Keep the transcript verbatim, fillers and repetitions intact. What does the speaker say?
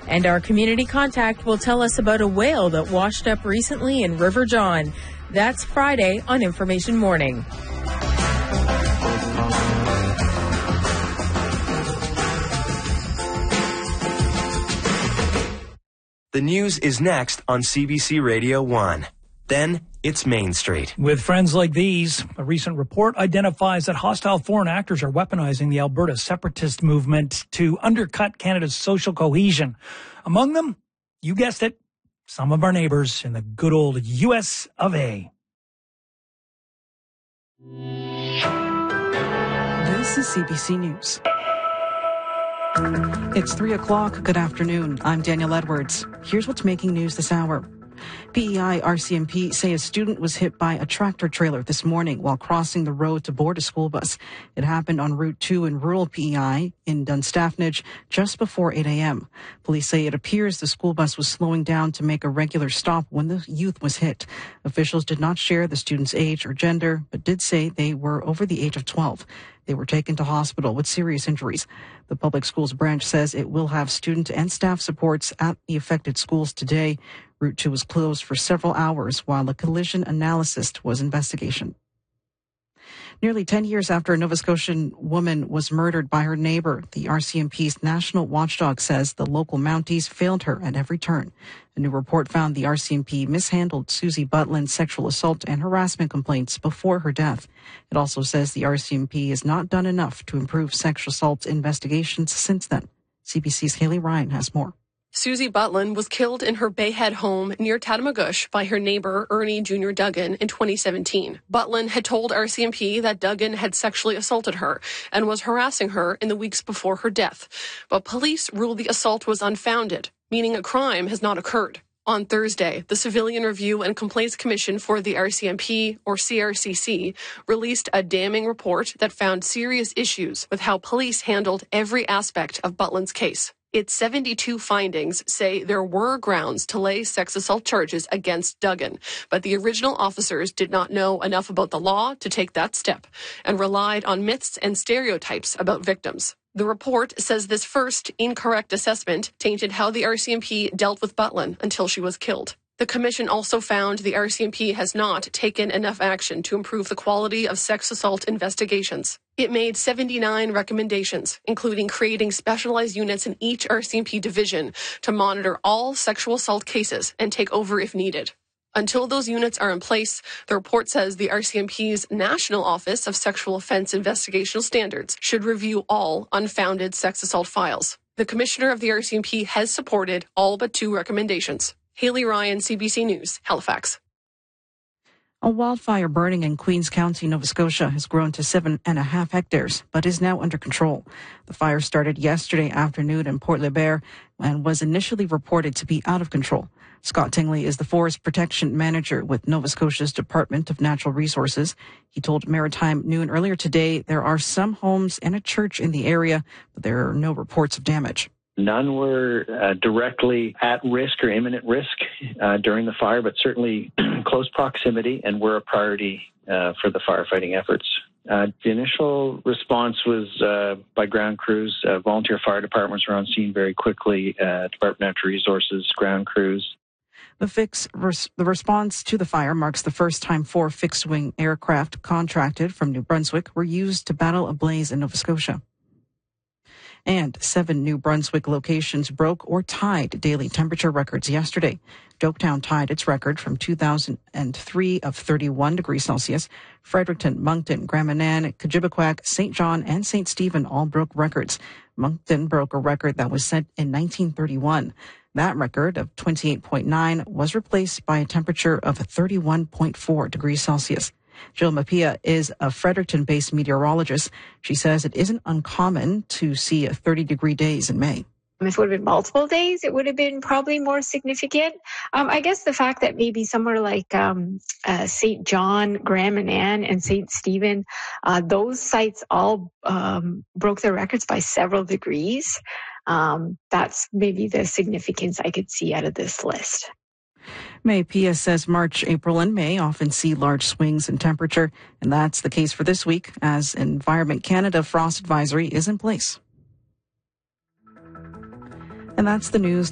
And our community contact will tell us about a whale that washed up recently in River John. That's Friday on Information Morning. The news is next on C B C Radio one. Then it's Main Street. With friends like these, a recent report identifies that hostile foreign actors are weaponizing the Alberta separatist movement to undercut Canada's social cohesion. Among them, you guessed it, some of our neighbors in the good old U S of A. This is C B C News. It's three o'clock. Good afternoon. I'm Danielle Edwards. Here's what's making news this hour. P E I R C M P say a student was hit by a tractor trailer this morning while crossing the road to board a school bus. It happened on Route two in rural P E I in Dunstaffnage just before eight a.m. Police say it appears the school bus was slowing down to make a regular stop when the youth was hit. Officials did not share the student's age or gender, but did say they were over the age of twelve. They were taken to hospital with serious injuries. The public schools branch says it will have student and staff supports at the affected schools today. Route two was closed for several hours while a collision analysis was investigation. Nearly ten years after a Nova Scotian woman was murdered by her neighbor, the R C M P's national watchdog says the local Mounties failed her at every turn. A new report found the R C M P mishandled Susie Butlin's sexual assault and harassment complaints before her death. It also says the R C M P has not done enough to improve sexual assault investigations since then. C B C's Haley Ryan has more. Susie Butlin was killed in her Bayhead home near Tatamagouche by her neighbor, Ernie Junior Duggan, in twenty seventeen. Butlin had told R C M P that Duggan had sexually assaulted her and was harassing her in the weeks before her death. But police ruled the assault was unfounded, meaning a crime has not occurred. On Thursday, the Civilian Review and Complaints Commission for the R C M P, or C R C C, released a damning report that found serious issues with how police handled every aspect of Butlin's case. Its seventy-two findings say there were grounds to lay sex assault charges against Duggan, but the original officers did not know enough about the law to take that step and relied on myths and stereotypes about victims. The report says this first incorrect assessment tainted how the R C M P dealt with Butlin until she was killed. The commission also found the R C M P has not taken enough action to improve the quality of sex assault investigations. It made seventy-nine recommendations, including creating specialized units in each R C M P division to monitor all sexual assault cases and take over if needed. Until those units are in place, the report says the R C M P's National Office of Sexual Offense Investigational Standards should review all unfounded sex assault files. The commissioner of the R C M P has supported all but two recommendations. Haley Ryan, C B C News, Halifax. A wildfire burning in Queens County, Nova Scotia, has grown to seven and a half hectares, but is now under control. The fire started yesterday afternoon in Port Libert and was initially reported to be out of control. Scott Tingley is the Forest Protection Manager with Nova Scotia's Department of Natural Resources. He told Maritime Noon earlier today there are some homes and a church in the area, but there are no reports of damage. None were uh, directly at risk or imminent risk uh, during the fire, but certainly close proximity and were a priority uh, for the firefighting efforts. Uh, the initial response was uh, by ground crews. Uh, volunteer fire departments were on scene very quickly, uh, Department of Natural Resources, ground crews. The, fix, res, the response to the fire marks the first time four fixed-wing aircraft contracted from New Brunswick were used to battle a blaze in Nova Scotia. And seven New Brunswick locations broke or tied daily temperature records yesterday. Joketown tied its record from two thousand three of thirty-one degrees Celsius. Fredericton, Moncton, Grand Manan, Kejipakwak, Saint John, and Saint Stephen all broke records. Moncton broke a record that was set in nineteen thirty-one. That record of twenty-eight point nine was replaced by a temperature of thirty-one point four degrees Celsius. Jill Mapia is a Fredericton-based meteorologist. She says it isn't uncommon to see thirty-degree days in May. If it would have been multiple days, it would have been probably more significant. Um, I guess the fact that maybe somewhere like um, uh, Saint John, Grand Manan, and Saint Stephen, uh, those sites all um, broke their records by several degrees. Um, that's maybe the significance I could see out of this list. Mapia says March, April, and May often see large swings in temperature, and that's the case for this week as Environment Canada frost advisory is in place. And that's the news.